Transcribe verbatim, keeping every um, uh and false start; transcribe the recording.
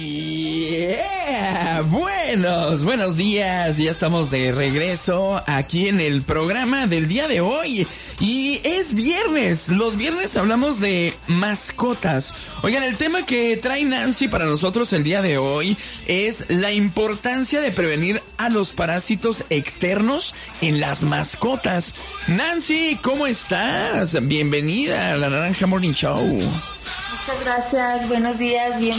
Yeah. Buenos, buenos días. Ya estamos de regreso aquí en el programa del día de hoy. Y es viernes. Los viernes hablamos de mascotas. Oigan, el tema que trae Nancy para nosotros el día de hoy es la importancia de prevenir a los parásitos externos en las mascotas. Nancy, ¿cómo estás? Bienvenida a la Naranja Morning Show. Muchas gracias, buenos días, bien